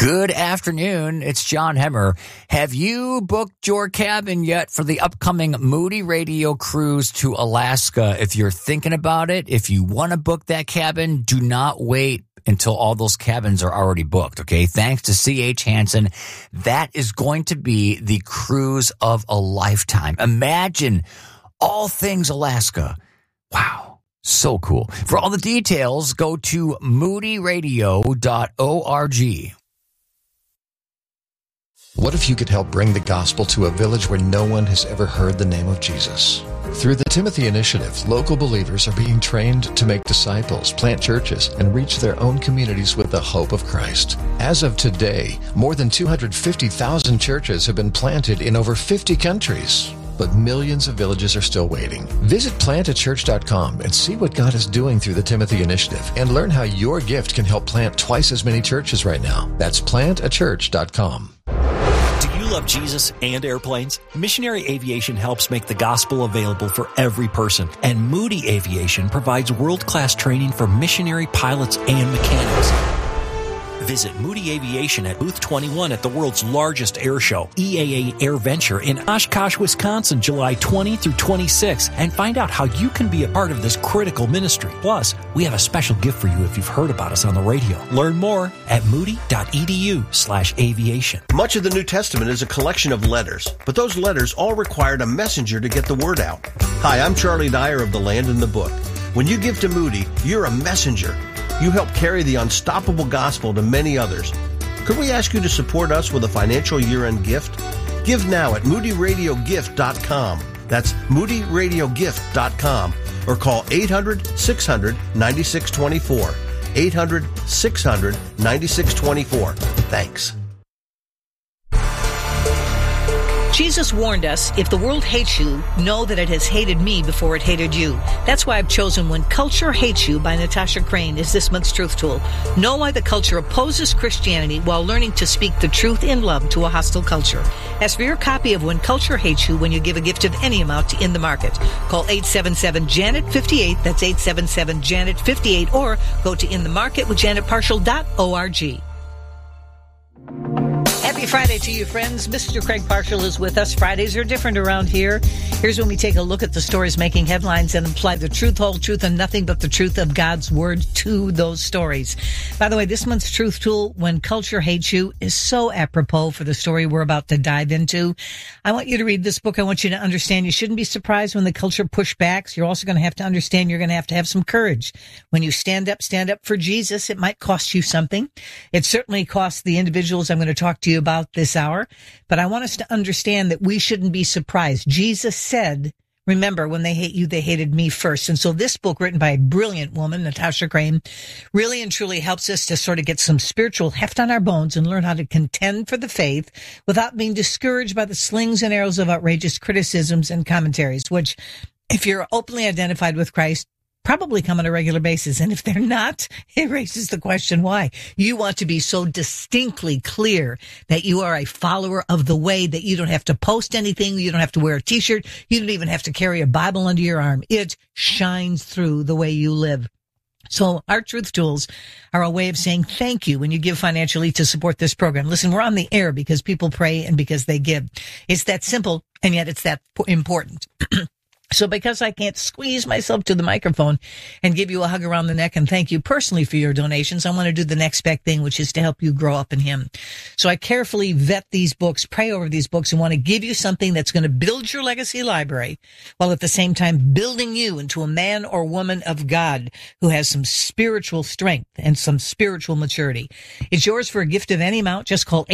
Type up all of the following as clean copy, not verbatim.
Good afternoon. It's John Hemmer. Have you booked your cabin yet for the upcoming Moody Radio cruise to Alaska? If you're thinking about it, if you want to book that cabin, do not wait until all those cabins are already booked, okay? Thanks to C.H. Hansen, that is going to be the cruise of a lifetime. Imagine all things Alaska. Wow, so cool. For all the details, go to moodyradio.org. What if you could help bring the gospel to a village where no one has ever heard the name of Jesus? Through the Timothy Initiative, local believers are being trained to make disciples, plant churches, and reach their own communities with the hope of Christ. As of today, more than 250,000 churches have been planted in over 50 countries. But millions of villages are still waiting. Visit plantachurch.com and see what God is doing through the Timothy Initiative and learn how your gift can help plant twice as many churches right now. That's plantachurch.com. Do you love Jesus and airplanes? Missionary Aviation helps make the gospel available for every person, and Moody Aviation provides world-class training for missionary pilots and mechanics. Visit Moody Aviation at Booth 21 at the world's largest air show, EAA Air Venture in Oshkosh, Wisconsin, July 20 through 26, and find out how you can be a part of this critical ministry. Plus, we have a special gift for you if you've heard about us on the radio. Learn more at moody.edu/aviation. Much of the New Testament is a collection of letters, but those letters all required a messenger to get the word out. Hi, I'm Charlie Dyer of The Land and the Book. When you give to Moody, you're a messenger. You help carry the unstoppable gospel to many others. Could we ask you to support us with a financial year-end gift? Give now at moodyradiogift.com. That's moodyradiogift.com. Or call 800-600-9624. 800-600-9624. Thanks. Jesus warned us, if the world hates you, know that it has hated me before it hated you. That's why I've chosen When Culture Hates You by Natasha Crane as this month's truth tool. Know why the culture opposes Christianity while learning to speak the truth in love to a hostile culture. Ask for your copy of When Culture Hates You when you give a gift of any amount to In the Market. Call 877-JANET-58, that's 877-JANET-58, or go to inthemarketwithjanetparshall.org. Happy Friday to you, friends. Mr. Craig Parshall is with us. Fridays are different around here. Here's when we take a look at the stories making headlines and apply the truth, whole truth, and nothing but the truth of God's Word to those stories. By the way, this month's truth tool, When Culture Hates You, is so apropos for the story we're about to dive into. I want you to read this book. I want you to understand you shouldn't be surprised when the culture push backs. You're also going to have to understand you're going to have some courage. When you stand up for Jesus, it might cost you something. It certainly costs the individuals I'm going to talk to you about this hour, but I want us to understand that we shouldn't be surprised. Jesus said, remember, when they hate you, they hated me first. And so this book, written by a brilliant woman, Natasha Crane, really and truly helps us to sort of get some spiritual heft on our bones and learn how to contend for the faith without being discouraged by the slings and arrows of outrageous criticisms and commentaries, which, if you're openly identified with Christ, probably come on a regular basis. And if they're not, it raises the question why. You want to be so distinctly clear that you are a follower of the way that you don't have to post anything. You don't have to wear a t-shirt. You don't even have to carry a Bible under your arm. It shines through the way you live. So our truth tools are a way of saying thank you when you give financially to support this program. Listen, we're on the air because people pray and because they give. It's that simple, and yet it's that important. So because I can't squeeze myself to the microphone and give you a hug around the neck and thank you personally for your donations, I want to do the next best thing, which is to help you grow up in Him. So I carefully vet these books, pray over these books, and want to give you something that's going to build your legacy library while at the same time building you into a man or woman of God who has some spiritual strength and some spiritual maturity. It's yours for a gift of any amount. Just call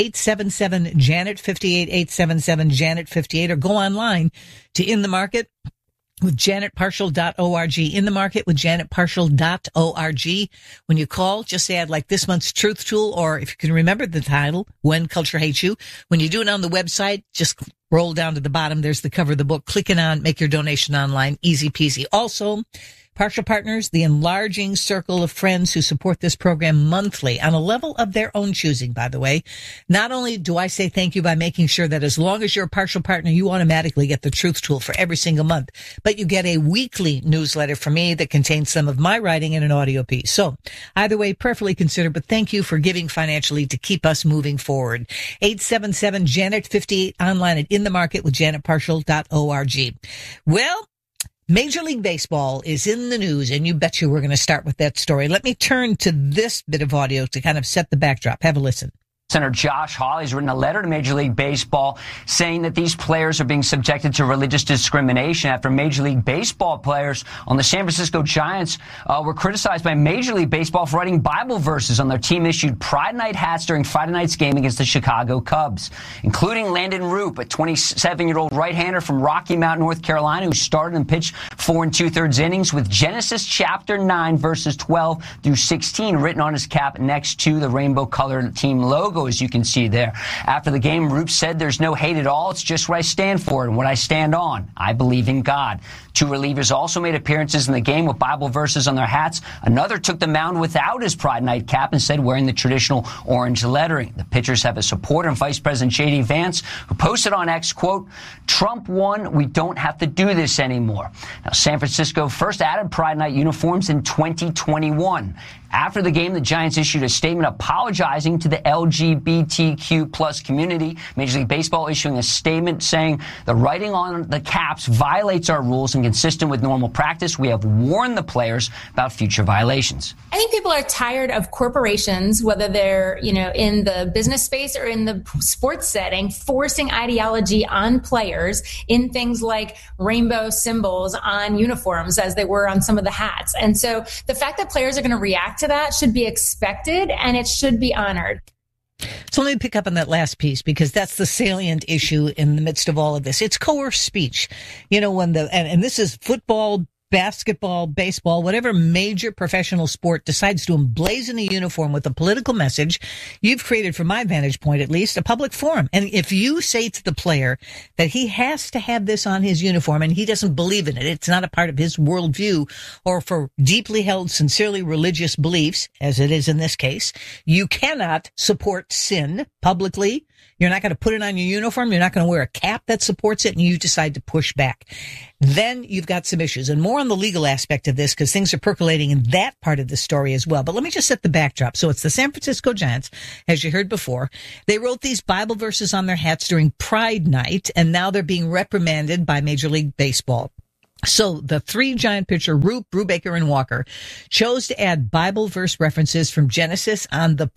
877-JANET-58, 877-JANET-58, or go online to In the Market with janetparshall.org, In the Market with janetparshall.org. When you call, just say, I'd like this month's truth tool, or if you can remember the title, When Culture Hates You. When you do it on the website, just roll down to the bottom. There's the cover of the book. Click it on, make your donation online. Easy peasy. Also, Partial Partners, the enlarging circle of friends who support this program monthly on a level of their own choosing, by the way. Not only do I say thank you by making sure that as long as you're a Partial Partner, you automatically get the Truth Tool for every single month, but you get a weekly newsletter from me that contains some of my writing in an audio piece. So either way, prayerfully consider, but thank you for giving financially to keep us moving forward. 877-JANET-58 online at inthemarketwithjanetpartial.org. Well, Major League Baseball is in the news, and you bet you we're going to start with that story. Let me turn to this bit of audio to kind of set the backdrop. Have a listen. Senator Josh Hawley has written a letter to Major League Baseball saying that these players are being subjected to religious discrimination after Major League Baseball players on the San Francisco Giants were criticized by Major League Baseball for writing Bible verses on their team-issued Pride Night hats during Friday night's game against the Chicago Cubs, including Landon Roop, a 27-year-old right-hander from Rocky Mount, North Carolina, who started and pitched 4 2/3 innings with Genesis chapter 9, verses 12 through 16 written on his cap next to the rainbow-colored team logo, as you can see there. After the game, Roop said, "There's no hate at all. It's just what I stand for and what I stand on. I believe in God." 2 relievers also made appearances in the game with Bible verses on their hats. Another took the mound without his Pride Night cap, instead wearing the traditional orange lettering. The pitchers have a supporter, Vice President J.D. Vance, who posted on X, quote, "Trump won. We don't have to do this anymore." Now, San Francisco first added Pride Night uniforms in 2021. After the game, the Giants issued a statement apologizing to the LGBTQ plus community. Major League Baseball issuing a statement saying the writing on the caps violates our rules and consistent with normal practice. We have warned the players about future violations. I think people are tired of corporations, whether they're, in the business space or in the sports setting, forcing ideology on players in things like rainbow symbols on uniforms as they were on some of the hats. And so the fact that players are going to react to that should be expected, and it should be honored. So let me pick up on that last piece, because that's the salient issue in the midst of all of this. It's coerced speech. When and this is football, basketball, baseball, whatever major professional sport decides to emblazon a uniform with a political message, you've created, from my vantage point at least, a public forum. And if you say to the player that he has to have this on his uniform and he doesn't believe in it, it's not a part of his worldview or for deeply held, sincerely religious beliefs, as it is in this case, you cannot support sin publicly. You're not going to put it on your uniform. You're not going to wear a cap that supports it, and you decide to push back. Then you've got some issues, and more on the legal aspect of this, because things are percolating in that part of the story as well. But let me just set the backdrop. So it's the San Francisco Giants, as you heard before. They wrote these Bible verses on their hats during Pride Night, and now they're being reprimanded by Major League Baseball. So the 3 Giant pitcher, Roop, Brubaker, and Walker, chose to add Bible verse references from Genesis on the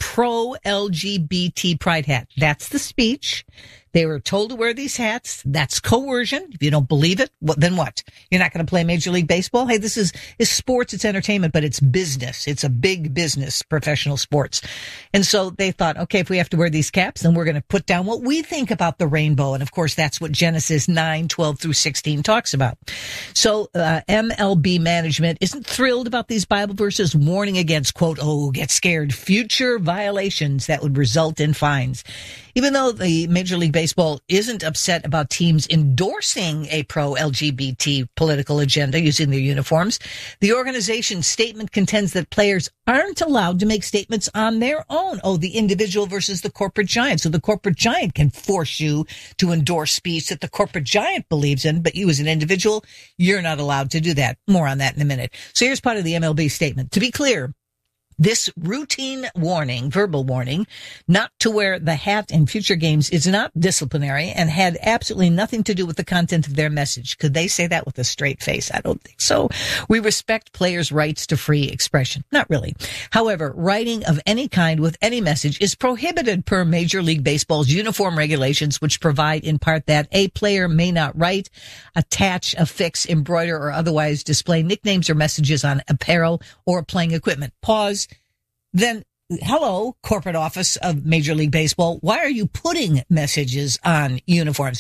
pro-LGBT pride hat. That's the speech. They were told to wear these hats. That's coercion. If you don't believe it, then what? You're not going to play Major League Baseball? Hey, this is sports, it's entertainment, but it's business. It's a big business, professional sports. And so they thought, okay, if we have to wear these caps, then we're going to put down what we think about the rainbow. And of course, that's what Genesis 9, 12 through 16 talks about. So MLB management isn't thrilled about these Bible verses, warning against, quote, get scared, future violations that would result in fines. Even though the Major League Baseball isn't upset about teams endorsing a pro-LGBT political agenda using their uniforms, the organization's statement contends that players aren't allowed to make statements on their own. The individual versus the corporate giant. So the corporate giant can force you to endorse speech that the corporate giant believes in, but you as an individual, you're not allowed to do that. More on that in a minute. So here's part of the MLB statement. To be clear, this routine warning, verbal warning, not to wear the hat in future games is not disciplinary and had absolutely nothing to do with the content of their message. Could they say that with a straight face? I don't think so. We respect players' rights to free expression. Not really. However, writing of any kind with any message is prohibited per Major League Baseball's uniform regulations, which provide in part that a player may not write, attach, affix, embroider, or otherwise display nicknames or messages on apparel or playing equipment. Pause. Then, hello, corporate office of Major League Baseball. Why are you putting messages on uniforms? Just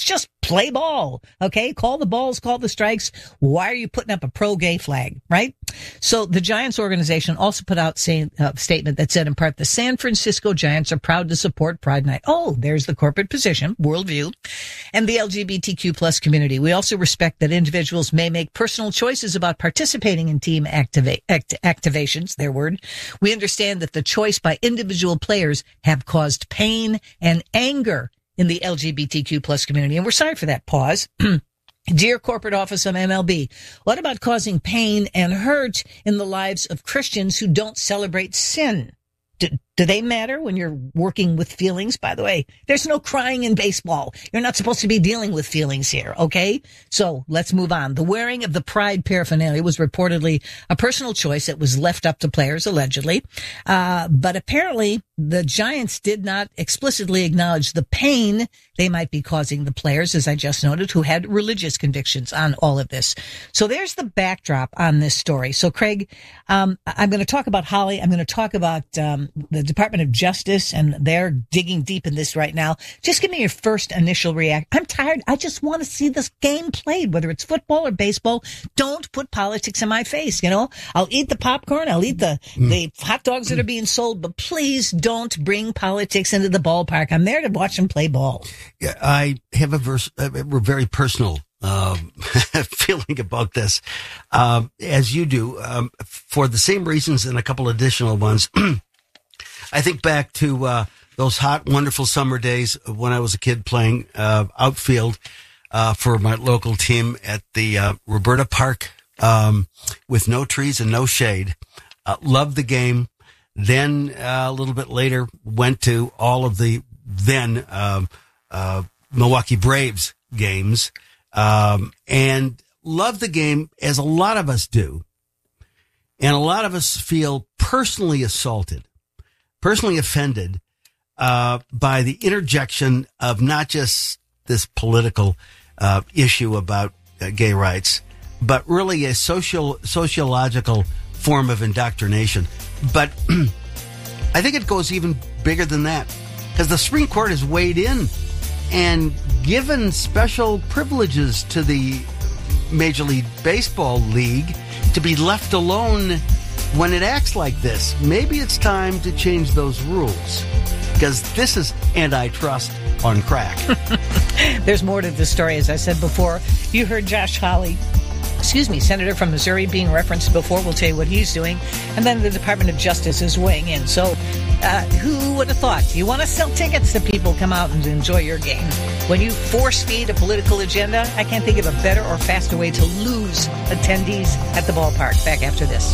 play ball. Okay, call the balls, call the strikes. Why are you putting up a pro-gay flag, right? So the Giants organization also put out a statement that said, in part, the San Francisco Giants are proud to support Pride Night. Oh, there's the corporate position, worldview, and the LGBTQ plus community. We also respect that individuals may make personal choices about participating in team activations, their word. We understand that the choice by individual players have caused pain and anger in the LGBTQ plus community. And we're sorry for that. Pause. Dear corporate office of MLB, what about causing pain and hurt in the lives of Christians who don't celebrate sin? Do they matter when you're working with feelings? By the way, there's no crying in baseball. You're not supposed to be dealing with feelings here, okay? So let's move on. The wearing of the pride paraphernalia was reportedly a personal choice that was left up to players, allegedly. But apparently the Giants did not explicitly acknowledge the pain they might be causing the players, as I just noted, who had religious convictions on all of this. So there's the backdrop on this story. So Craig, I'm going to talk about Holly. I'm going to talk about the Department of Justice, and they're digging deep in this right now. Just give me your first initial reaction. I'm tired. I just want to see this game played, whether it's football or baseball. Don't put politics in my face, you know? I'll eat the popcorn. I'll eat the hot dogs that are being sold, but please don't bring politics into the ballpark. I'm there to watch them play ball. Yeah, I have a very personal feeling about this, as you do, for the same reasons and a couple additional ones. I think back to those hot, wonderful summer days when I was a kid playing outfield for my local team at the Roberta Park with no trees and no shade. Loved the game. Then a little bit later went to all of the then Milwaukee Braves games and loved the game, as a lot of us do. And a lot of us feel personally assaulted, personally offended by the interjection of not just this political issue about gay rights, but really a sociological form of indoctrination. But I think it goes even bigger than that, because the Supreme Court has weighed in and given special privileges to the Major League Baseball League to be left alone when it acts like this. Maybe it's time to change those rules, because this is antitrust on crack. There's more to this story. As I said before, you heard Josh Hawley, senator from Missouri, being referenced before. We'll tell you what he's doing. And then the Department of Justice is weighing in. So who would have thought? You want to sell tickets to people, come out and enjoy your game. When you force feed a political agenda, I can't think of a better or faster way to lose attendees at the ballpark. Back after this.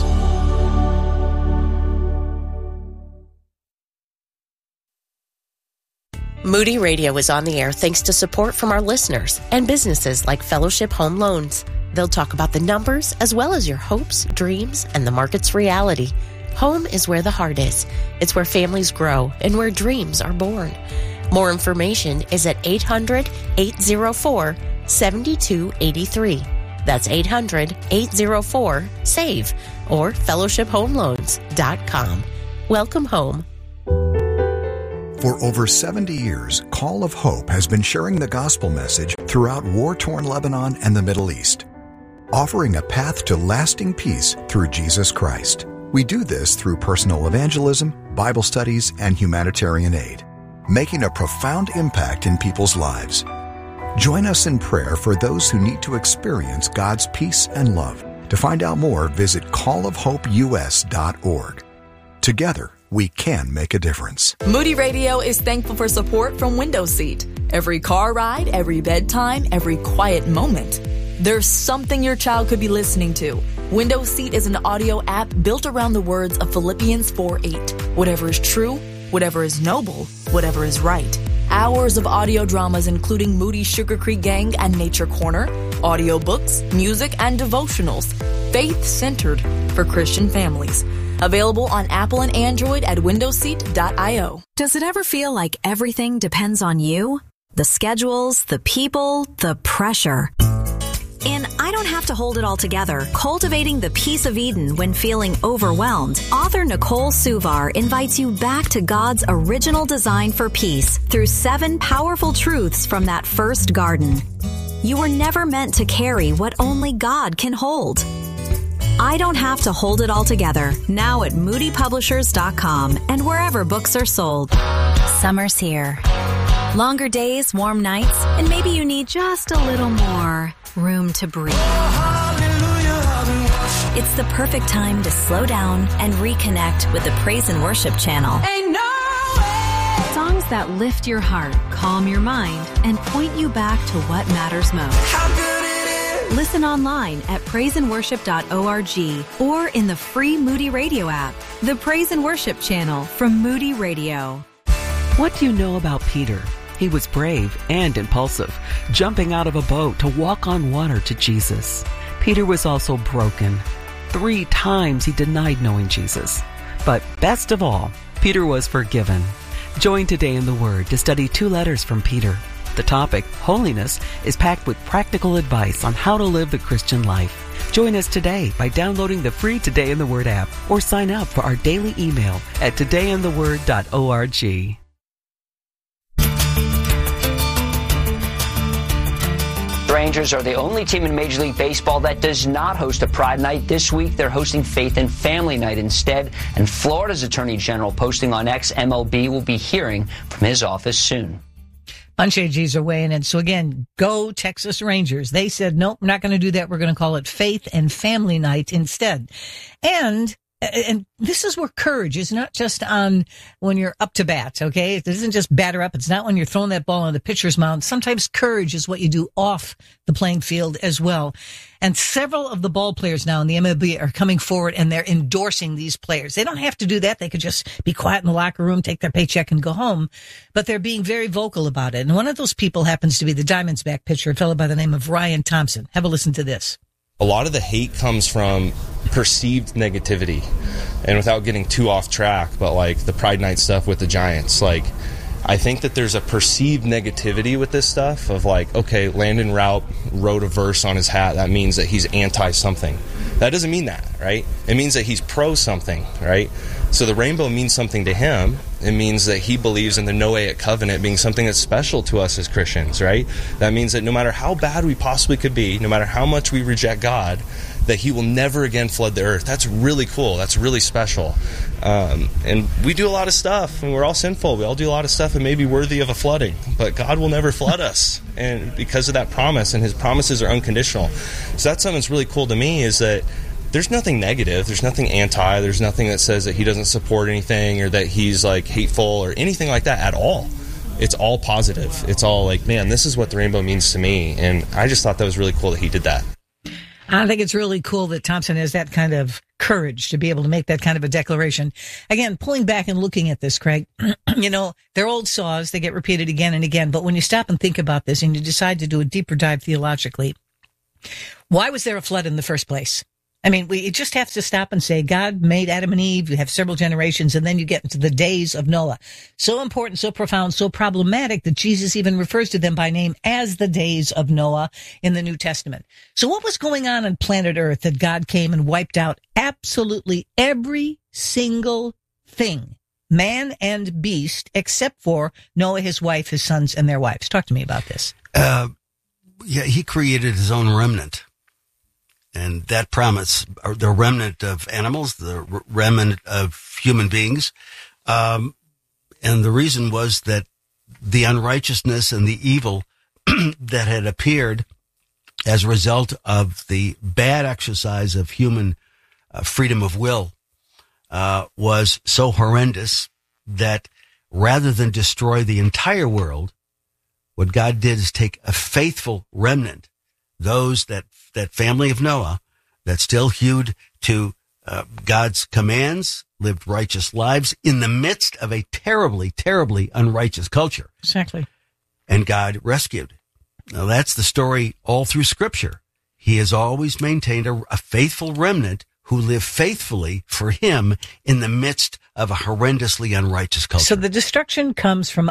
Moody Radio is on the air thanks to support from our listeners and businesses like Fellowship Home Loans. They'll talk about the numbers as well as your hopes, dreams, and the market's reality. Home is where the heart is. It's where families grow and where dreams are born. More information is at 800-804-7283. That's 800-804-SAVE or fellowshiphomeloans.com. Welcome home. For over 70 years, Call of Hope has been sharing the gospel message throughout war-torn Lebanon and the Middle East, offering a path to lasting peace through Jesus Christ. We do this through personal evangelism, Bible studies, and humanitarian aid, making a profound impact in people's lives. Join us in prayer for those who need to experience God's peace and love. To find out more, visit callofhopeus.org. Together, we can make a difference. Moody Radio is thankful for support from Window Seat. Every car ride, every bedtime, every quiet moment. There's something your child could be listening to. Window Seat is an audio app built around the words of Philippians 4:8. Whatever is true, whatever is noble, whatever is right. Hours of audio dramas including Moody Sugar Creek Gang and Nature Corner, audio books, music, and devotionals. Faith-centered for Christian families. Available on Apple and Android at windowseat.io. Does it ever feel like everything depends on you? The schedules, the people, the pressure. In I Don't Have to Hold It All Together, Cultivating the Peace of Eden When Feeling Overwhelmed, author Nicole Suvar invites you back to God's original design for peace through 7 powerful truths from that first garden. You were never meant to carry what only God can hold. I Don't Have to Hold It All Together, now at moodypublishers.com and wherever books are sold. Summer's here. Longer days, warm nights, and maybe you need just a little more room to breathe. It's the perfect time to slow down and reconnect with the Praise and Worship channel. Songs that lift your heart, calm your mind, and point you back to what matters most. Listen online at praiseandworship.org or in the free Moody Radio app. The Praise and Worship channel from Moody Radio. What do you know about Peter? He was brave and impulsive, jumping out of a boat to walk on water to Jesus. Peter was also broken. 3 times he denied knowing Jesus. But best of all, Peter was forgiven. Join Today in the Word to study 2 letters from Peter. The topic, holiness, is packed with practical advice on how to live the Christian life. Join us today by downloading the free Today in the Word app or sign up for our daily email at todayintheword.org. The Rangers are the only team in Major League Baseball that does not host a Pride Night. This week, they're hosting Faith and Family Night instead. And Florida's Attorney General, posting on X, MLB will be hearing from his office soon. Bunch AGs are weighing in. So again, go Texas Rangers. They said, nope, we're not going to do that. We're going to call it Faith and Family Night instead. And this is where courage is not just on when you're up to bat, okay? It isn't just batter up. It's not when you're throwing that ball on the pitcher's mound. Sometimes courage is what you do off the playing field as well. And several of the ball players now in the MLB are coming forward and they're endorsing these players. They don't have to do that. They could just be quiet in the locker room, take their paycheck and go home. But they're being very vocal about it. And one of those people happens to be the Diamondback pitcher, a fellow by the name of Ryan Thompson. Have a listen to this. A lot of the hate comes from perceived negativity, and without getting too off track, but like the Pride Night stuff with the Giants, like I think that there's a perceived negativity with this stuff of like, okay, Landon Routt wrote a verse on his hat, that means that he's anti something. That doesn't mean that, right? It means that he's pro something, right? So the rainbow means something to him. It means that he believes in the Noahic covenant being something that's special to us as Christians, right? That means that no matter how bad we possibly could be, no matter how much we reject God, that he will never again flood the earth. That's really cool. That's really special. And we do a lot of stuff, and we're all sinful. We all do a lot of stuff that may be worthy of a flooding, but God will never flood us, and because of that promise, and his promises are unconditional. So that's something that's really cool to me, is that there's nothing negative, there's nothing anti, there's nothing that says that he doesn't support anything or that he's like hateful or anything like that at all. It's all positive. It's all like, man, this is what the rainbow means to me. And I just thought that was really cool that he did that. I think it's really cool that Thompson has that kind of courage to be able to make that kind of a declaration. Again, pulling back and looking at this, Craig, you know, they're old saws. They get repeated again and again. But when you stop and think about this and you decide to do a deeper dive theologically, why was there a flood in the first place? I mean, we just have to stop and say, God made Adam and Eve. You have several generations, and then you get into the days of Noah. So important, so profound, so problematic that Jesus even refers to them by name as the days of Noah in the New Testament. So what was going on planet Earth that God came and wiped out absolutely every single thing, man and beast, except for Noah, his wife, his sons, and their wives? Talk to me about this. Yeah, he created his own remnant. And that promise, the remnant of animals, the remnant of human beings. And the reason was that the unrighteousness and the evil that had appeared as a result of the bad exercise of human freedom of will was so horrendous that rather than destroy the entire world, what God did is take a faithful remnant, those that family of Noah that still hewed to God's commands, lived righteous lives in the midst of a terribly, terribly unrighteous culture. Exactly. And God rescued. Now that's the story all through Scripture. He has always maintained a faithful remnant who live faithfully for him in the midst of a horrendously unrighteous culture. So the destruction comes from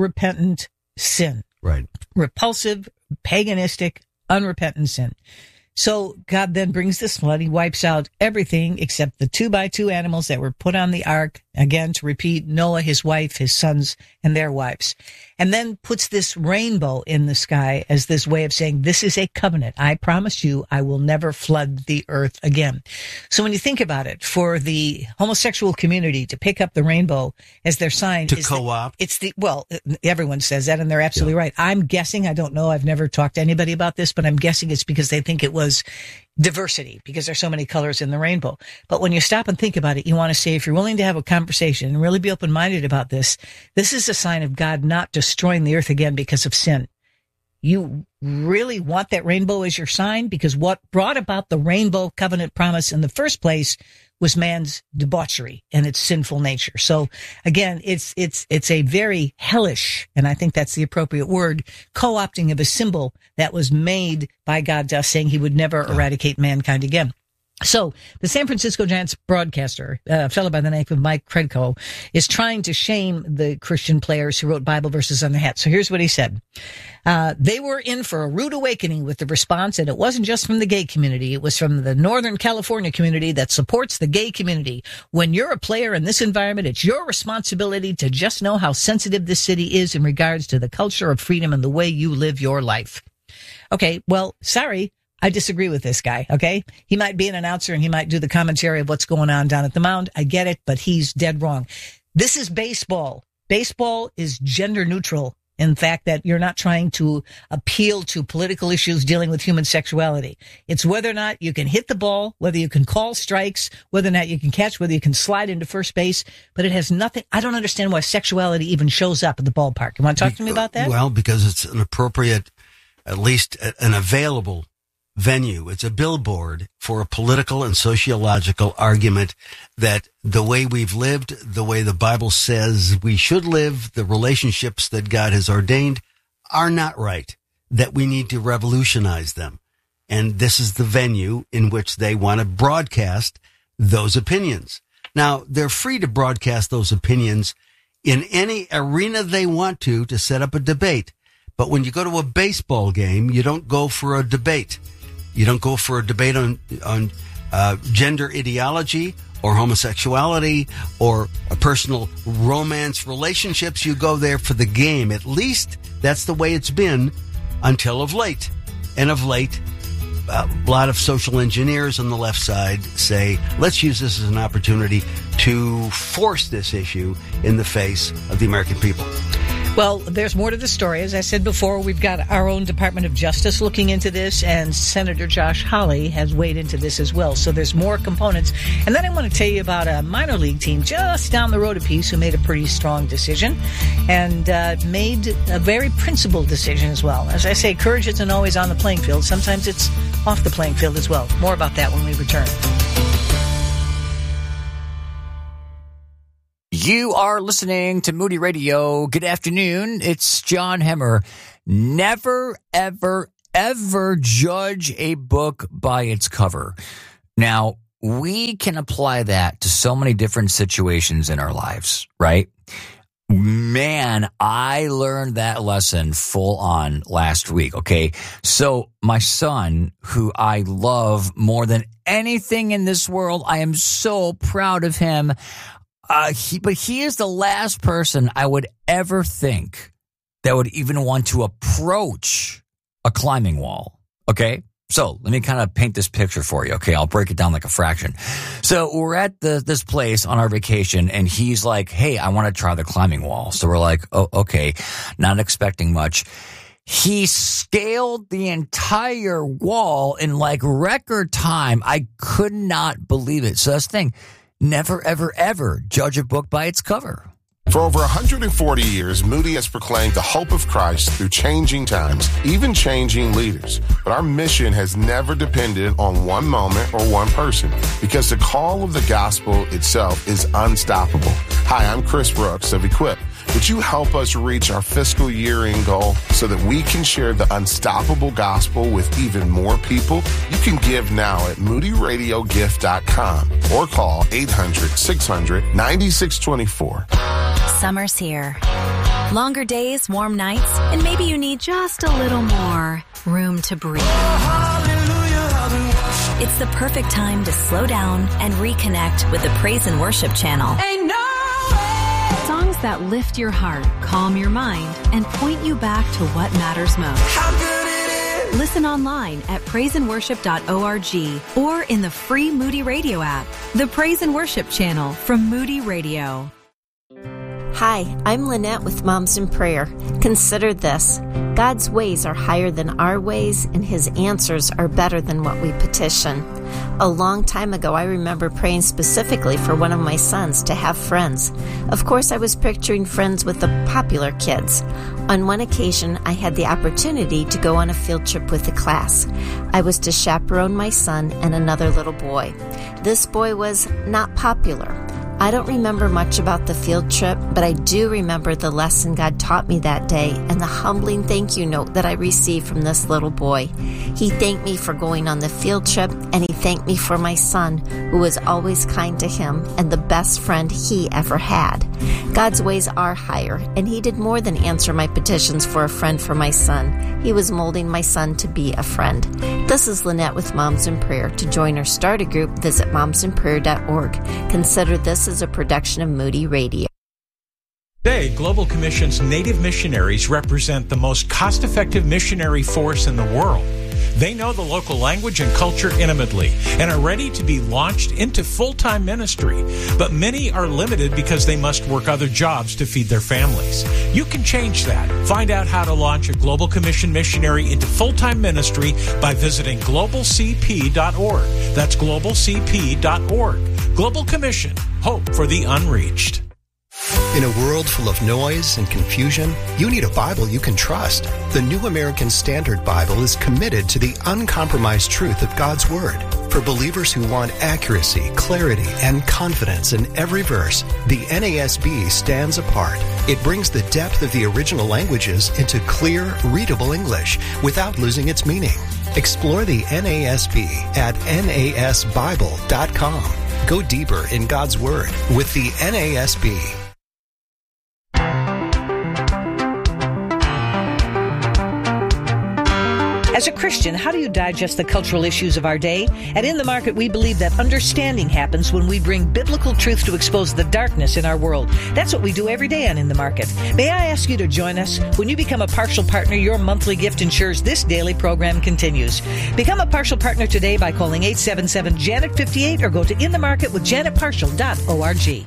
unrepentant sin. Right. Repulsive, paganistic, unrepentant sin. So God then brings this flood. He wipes out everything except the 2x2 animals that were put on the ark. Again, to repeat, Noah, his wife, his sons, and their wives. And then puts this rainbow in the sky as this way of saying, this is a covenant. I promise you, I will never flood the earth again. So when you think about it, for the homosexual community to pick up the rainbow as their sign, to co-opt, everyone says that, and they're absolutely right. I'm guessing, I don't know, I've never talked to anybody about this, but I'm guessing it's because they think it was diversity, because there's so many colors in the rainbow. But when you stop and think about it, you want to say, if you're willing to have a conversation and really be open-minded about this, this is a sign of God not destroying the earth again because of sin. You really want that rainbow as your sign? Because what brought about the rainbow covenant promise in the first place was man's debauchery and its sinful nature. So again, it's a very hellish, and I think that's the appropriate word, co-opting of a symbol that was made by God to us, saying he would never eradicate mankind again. So the San Francisco Giants broadcaster, a fellow by the name of Mike Kredko, is trying to shame the Christian players who wrote Bible verses on their hats. So here's what he said. They were in for a rude awakening with the response, and it wasn't just from the gay community. It was from the Northern California community that supports the gay community. When you're a player in this environment, it's your responsibility to just know how sensitive this city is in regards to the culture of freedom and the way you live your life. Okay, well, sorry. I disagree with this guy, okay? He might be an announcer and he might do the commentary of what's going on down at the mound. I get it, but he's dead wrong. This is baseball. Baseball is gender neutral in fact that you're not trying to appeal to political issues dealing with human sexuality. It's whether or not you can hit the ball, whether you can call strikes, whether or not you can catch, whether you can slide into first base, but it has nothing. I don't understand why sexuality even shows up at the ballpark. You want to talk to me about that? Well, because it's an appropriate, at least an available venue. It's a billboard for a political and sociological argument that the way we've lived, the way the Bible says we should live, the relationships that God has ordained are not right, that we need to revolutionize them. And this is the venue in which they want to broadcast those opinions. Now, they're free to broadcast those opinions in any arena they want to set up a debate. But when you go to a baseball game, you don't go for a debate. You don't go for a debate on gender ideology or homosexuality or a personal romance relationships. You go there for the game. At least that's the way it's been until of late. And of late, a lot of social engineers on the left side say, let's use this as an opportunity to force this issue in the face of the American people. Well, there's more to the story. As I said before, we've got our own Department of Justice looking into this, and Senator Josh Hawley has weighed into this as well. So there's more components. And then I want to tell you about a minor league team just down the road a piece who made a pretty strong decision and made a very principled decision as well. As I say, courage isn't always on the playing field. Sometimes it's off the playing field as well. More about that when we return. You are listening to Moody Radio. Good afternoon. It's John Hemmer. Never, ever, ever judge a book by its cover. Now, we can apply that to so many different situations in our lives, right? Man, I learned that lesson full on last week, okay? So my son, who I love more than anything in this world, I am so proud of him. But he is the last person I would ever think that would even want to approach a climbing wall. Okay. So let me kind of paint this picture for you. Okay. I'll break it down like a fraction. So we're at this place on our vacation and he's like, hey, I want to try the climbing wall. So we're like, oh, okay. Not expecting much. He scaled the entire wall in like record time. I could not believe it. So that's the thing. Never, ever, ever judge a book by its cover. For over 140 years, Moody has proclaimed the hope of Christ through changing times, even changing leaders. But our mission has never depended on one moment or one person, because the call of the gospel itself is unstoppable. Hi, I'm Chris Brooks of Equip. Would you help us reach our fiscal year-end goal so that we can share the unstoppable gospel with even more people? You can give now at moodyradiogift.com or call 800-600-9624. Summer's here. Longer days, warm nights, and maybe you need just a little more room to breathe. It's the perfect time to slow down and reconnect with the Praise and Worship channel. Ain't no way. Songs that lift your heart, calm your mind, and point you back to what matters most. How good it is. Listen online at praiseandworship.org or in the free Moody Radio app. The Praise and Worship channel from Moody Radio. Hi, I'm Lynette with Moms in Prayer. Consider this. God's ways are higher than our ways, and His answers are better than what we petition. A long time ago, I remember praying specifically for one of my sons to have friends. Of course, I was picturing friends with the popular kids. On one occasion, I had the opportunity to go on a field trip with the class. I was to chaperone my son and another little boy. This boy was not popular. I don't remember much about the field trip, but I do remember the lesson God taught me that day and the humbling thank you note that I received from this little boy. He thanked me for going on the field trip, and he thanked me for my son, who was always kind to him and the best friend he ever had. God's ways are higher, and He did more than answer my petitions for a friend for my son. He was molding my son to be a friend. This is Lynette with Moms in Prayer. To join or start a group, visit momsinprayer.org. Consider this as a production of Moody Radio. Today, Global Commission's Native missionaries represent the most cost-effective missionary force in the world. They know the local language and culture intimately and are ready to be launched into full-time ministry. But many are limited because they must work other jobs to feed their families. You can change that. Find out how to launch a Global Commission missionary into full-time ministry by visiting globalcp.org. That's globalcp.org. Global Commission. Hope for the unreached. In a world full of noise and confusion, you need a Bible you can trust. The New American Standard Bible is committed to the uncompromised truth of God's Word. For believers who want accuracy, clarity, and confidence in every verse, the NASB stands apart. It brings the depth of the original languages into clear, readable English without losing its meaning. Explore the NASB at nasbible.com. Go deeper in God's Word with the NASB. As a Christian, how do you digest the cultural issues of our day? At In the Market, we believe that understanding happens when we bring biblical truth to expose the darkness in our world. That's what we do every day on In the Market. May I ask you to join us? When you become a partial partner, your monthly gift ensures this daily program continues. Become a partial partner today by calling 877-JANET-58 or go to inthemarketwithjanetpartial.org.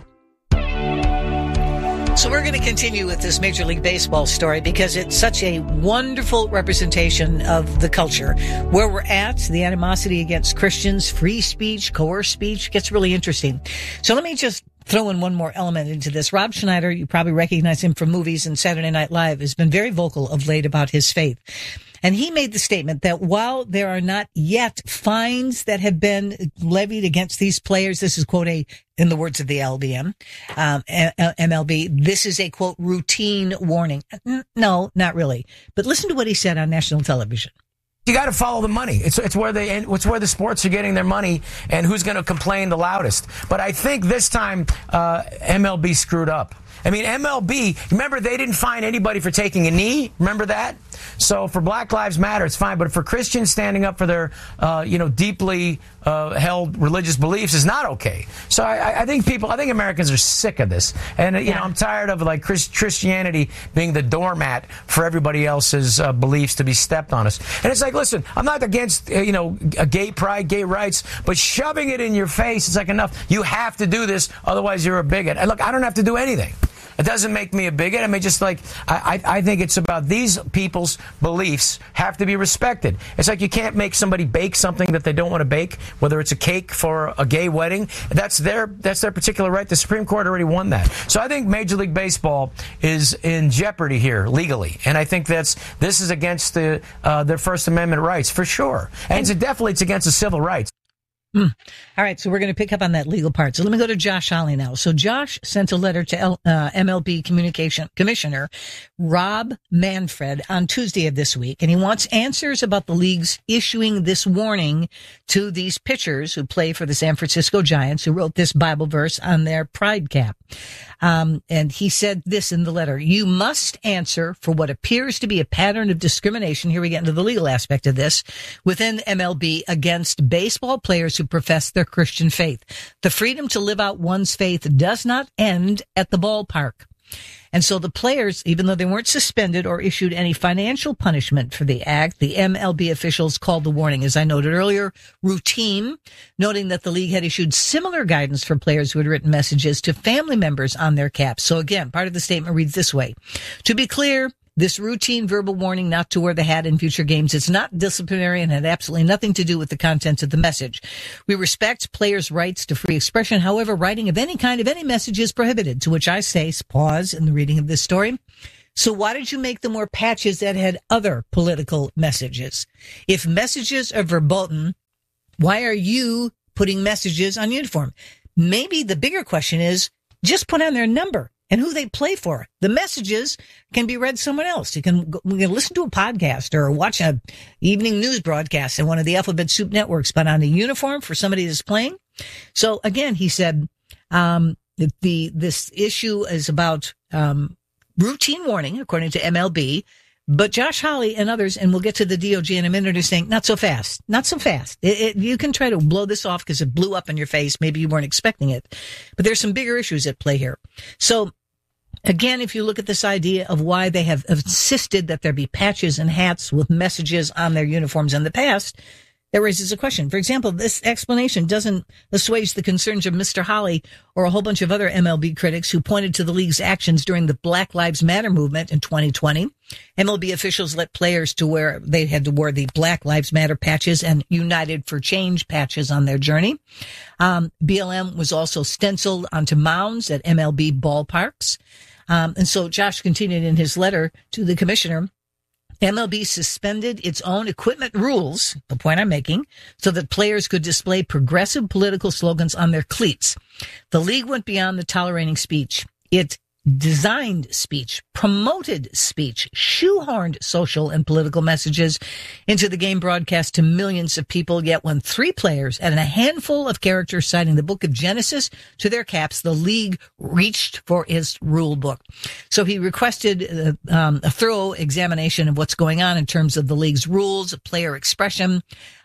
So we're going to continue with this Major League Baseball story because it's such a wonderful representation of the culture. Where we're at, the animosity against Christians, free speech, coerced speech, gets really interesting. So let me just throw in one more element into this. Rob Schneider, you probably recognize him from movies and Saturday Night Live, has been very vocal of late about his faith. And he made the statement that while there are not yet fines that have been levied against these players, this is, quote, in the words of the MLB, this is a, quote, routine warning. No, not really. But listen to what he said on national television. You got to follow the money. It's where the sports are getting their money and who's going to complain the loudest. But I think this time MLB screwed up. I mean, MLB, remember, they didn't fine anybody for taking a knee. Remember that? So for Black Lives Matter, it's fine. But for Christians standing up for their, deeply held religious beliefs is not okay. So I think Americans are sick of this. And, I'm tired of like Christianity being the doormat for everybody else's beliefs to be stepped on us. And it's like, listen, I'm not against, gay pride, gay rights, but shoving it in your face, it's like enough. You have to do this, otherwise you're a bigot. And look, I don't have to do anything. It doesn't make me a bigot. I mean, just like, I think it's about these people's beliefs have to be respected. It's like you can't make somebody bake something that they don't want to bake, whether it's a cake for a gay wedding. That's their particular right. The Supreme Court already won that. So I think Major League Baseball is in jeopardy here legally. And I think this is against their First Amendment rights for sure. And it's against the civil rights. All right, so we're going to pick up on that legal part. So let me go to Josh Hawley now. So Josh sent a letter to MLB Communication Commissioner Rob Manfred on Tuesday of this week, and he wants answers about the league's issuing this warning to these pitchers who play for the San Francisco Giants, who wrote this Bible verse on their pride cap. And he said this in the letter: "You must answer for what appears to be a pattern of discrimination," here we get into the legal aspect of this, "within MLB against baseball players who profess their Christian faith. The freedom to live out one's faith does not end at the ballpark." And so the players, even though they weren't suspended or issued any financial punishment for the act, the MLB officials called the warning, as I noted earlier, routine, noting that the league had issued similar guidance for players who had written messages to family members on their caps. So again, part of the statement reads this way: "To be clear, this routine verbal warning not to wear the hat in future games is not disciplinary and had absolutely nothing to do with the content of the message. We respect players' rights to free expression. However, writing of any kind of any message is prohibited." To which I say, pause in the reading of this story. So why did you make them wear patches that had other political messages? If messages are verboten, why are you putting messages on uniform? Maybe the bigger question is just put on their number and who they play for. The messages can be read somewhere else. You can listen to a podcast or watch an evening news broadcast in one of the Alphabet Soup networks, but on a uniform for somebody that's playing. So again, he said, this issue is about, routine warning, according to MLB. But Josh Hawley and others, and we'll get to the DOJ in a minute, are saying, not so fast, not so fast. You can try to blow this off because it blew up in your face. Maybe you weren't expecting it. But there's some bigger issues at play here. So again, if you look at this idea of why they have insisted that there be patches and hats with messages on their uniforms in the past, that raises a question. For example, this explanation doesn't assuage the concerns of Mr. Hawley or a whole bunch of other MLB critics who pointed to the league's actions during the Black Lives Matter movement in 2020. MLB officials let players they had to wear the Black Lives Matter patches and United for Change patches on their journey. BLM was also stenciled onto mounds at MLB ballparks. And so Josh continued in his letter to the commissioner: MLB suspended its own equipment rules, the point I'm making, so that players could display progressive political slogans on their cleats. The league went beyond the tolerating speech. It designed speech, promoted speech, shoehorned social and political messages into the game broadcast to millions of people. Yet when 3 players and a handful of characters citing the book of Genesis to their caps, the league reached for its rule book. So he requested a thorough examination of what's going on in terms of the league's rules, player expression,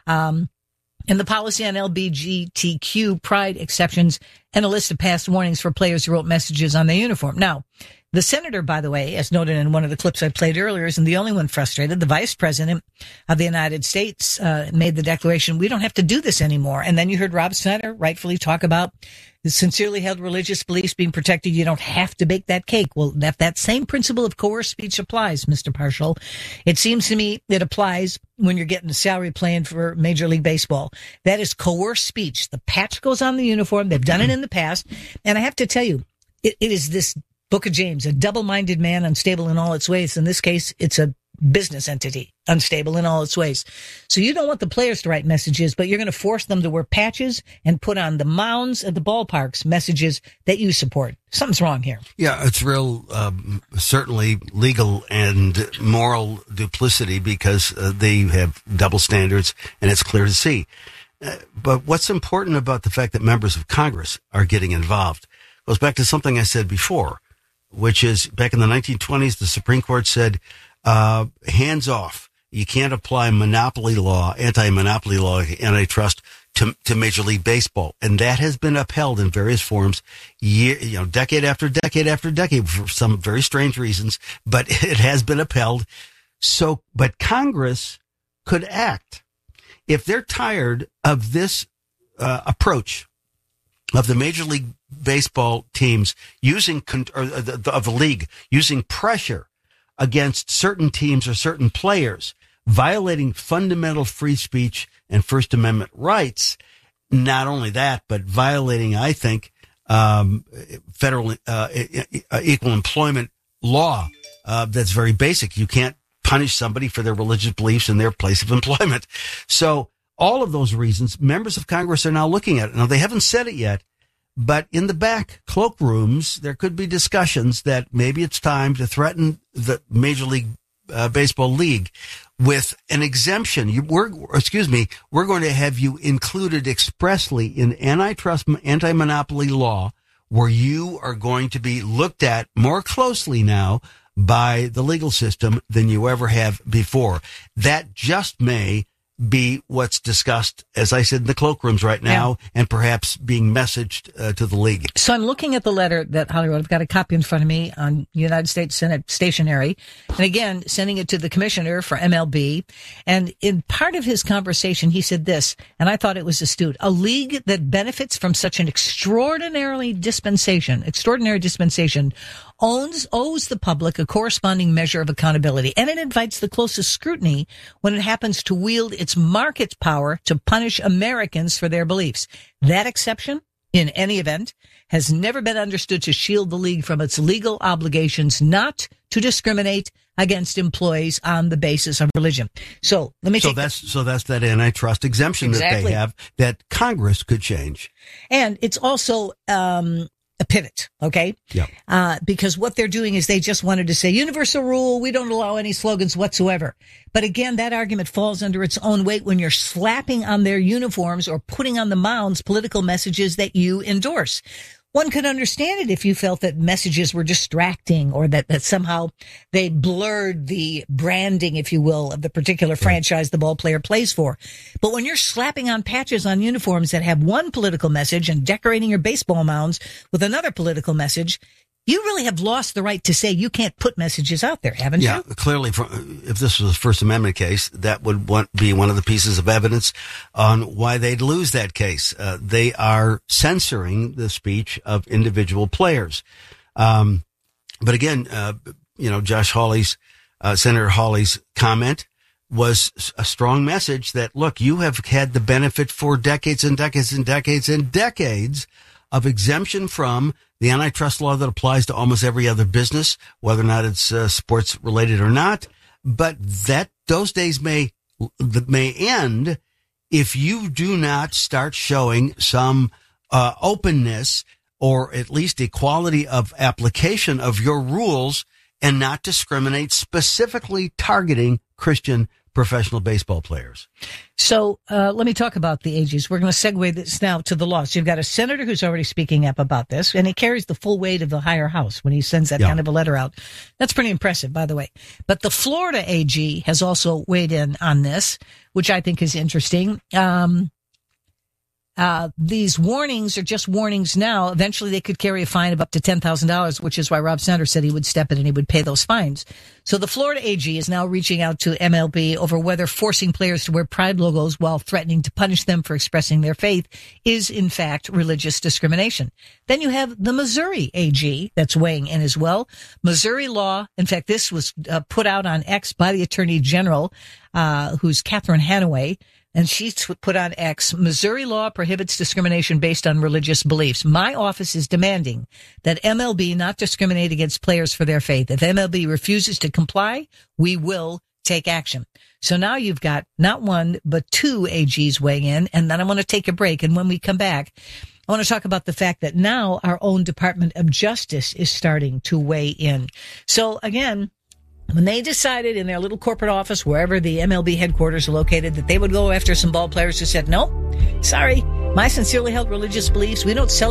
and the policy on LGBTQ pride exceptions, and a list of past warnings for players who wrote messages on their uniform. Now, the senator, by the way, as noted in one of the clips I played earlier, isn't the only one frustrated. The vice president of the United States made the declaration, we don't have to do this anymore. And then you heard Rob Snyder rightfully talk about the sincerely held religious beliefs being protected. You don't have to bake that cake. Well, if that same principle of coerced speech applies, Mr. Parshall, it seems to me it applies when you're getting a salary plan for Major League Baseball. That is coerced speech. The patch goes on the uniform. They've done it in the past. And I have to tell you, it is this Book of James, a double-minded man, unstable in all its ways. In this case, it's a business entity, unstable in all its ways. So you don't want the players to write messages, but you're going to force them to wear patches and put on the mounds at the ballparks messages that you support. Something's wrong here. Yeah, it's real, certainly legal and moral duplicity because they have double standards, and it's clear to see. But what's important about the fact that members of Congress are getting involved goes back to something I said before, which is back in the 1920s, the Supreme Court said, hands off. You can't apply monopoly law, anti-monopoly law, antitrust to Major League Baseball. And that has been upheld in various forms, decade after decade after decade for some very strange reasons, but it has been upheld. So, but Congress could act if they're tired of this approach of the Major League Baseball teams using, of the league, using pressure against certain teams or certain players, violating fundamental free speech and First Amendment rights. Not only that, but violating, I think, federal equal employment law that's very basic. You can't punish somebody for their religious beliefs in their place of employment. So all of those reasons, members of Congress are now looking at it. Now, they haven't said it yet, but in the back cloakrooms, there could be discussions that maybe it's time to threaten the Major League Baseball League with an exemption. We're going to have you included expressly in antitrust, anti-monopoly law, where you are going to be looked at more closely now by the legal system than you ever have before. That just may be what's discussed, as I said, in the cloakrooms right now, and perhaps being messaged to the league. So I'm looking at the letter that Holly wrote. I've got a copy in front of me on United States Senate stationery. And again, sending it to the commissioner for MLB. And in part of his conversation, he said this, and I thought it was astute: a league that benefits from such an extraordinary dispensation owes the public a corresponding measure of accountability, and it invites the closest scrutiny when it happens to wield its market power to punish Americans for their beliefs. That exception, in any event, has never been understood to shield the league from its legal obligations not to discriminate against employees on the basis of religion. So let me that's that antitrust exemption that they have that Congress could change. And it's also a pivot, okay? Yeah. Because what they're doing is they just wanted to say universal rule, we don't allow any slogans whatsoever. But again, that argument falls under its own weight when you're slapping on their uniforms or putting on the mounds political messages that you endorse. One could understand it if you felt that messages were distracting or that somehow they blurred the branding, if you will, of the particular franchise the ball player plays for. But when you're slapping on patches on uniforms that have one political message and decorating your baseball mounds with another political message, you really have lost the right to say you can't put messages out there, haven't you? Yeah, clearly, if this was a First Amendment case, that would be one of the pieces of evidence on why they'd lose that case. They are censoring the speech of individual players. But again, Josh Hawley's, Senator Hawley's comment was a strong message that, look, you have had the benefit for decades and decades and decades and decades of exemption from the antitrust law that applies to almost every other business, whether or not it's sports related or not. But those days may end if you do not start showing some openness or at least equality of application of your rules and not discriminate, specifically targeting Christian professional baseball players. So let me talk about the AGs. We're going to segue this now to the law. So you've got a senator who's already speaking up about this, and he carries the full weight of the higher house when he sends that kind of a letter out. That's pretty impressive, by the way. But the Florida AG has also weighed in on this, which I think is interesting. These warnings are just warnings now. Eventually they could carry a fine of up to $10,000, which is why Rob Sanders said he would step in and he would pay those fines. So the Florida AG is now reaching out to MLB over whether forcing players to wear pride logos while threatening to punish them for expressing their faith is in fact religious discrimination. Then you have the Missouri AG that's weighing in as well. Missouri law, in fact, this was put out on X by the Attorney General, who's Catherine Hanaway. And she put on X, Missouri law prohibits discrimination based on religious beliefs. My office is demanding that MLB not discriminate against players for their faith. If MLB refuses to comply, we will take action. So now you've got not one, but two AGs weighing in. And then I want to take a break. And when we come back, I want to talk about the fact that now our own Department of Justice is starting to weigh in. So again, when they decided in their little corporate office, wherever the MLB headquarters are located, that they would go after some ball players who said, no, sorry, my sincerely held religious beliefs, we don't celebrate